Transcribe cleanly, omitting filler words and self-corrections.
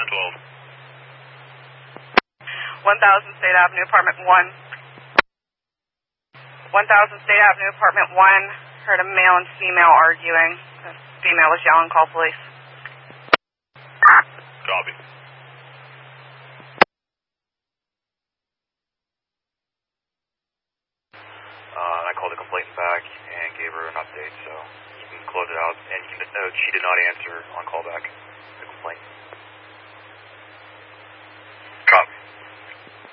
1012. 1000 State Avenue, Apartment 1. 1000 State Avenue, Apartment 1. Heard a male and female arguing. The female was yelling, call police. Copy. I called the complainant back and gave her an update, so you can close it out. And you can note she did not answer on callback the complaint.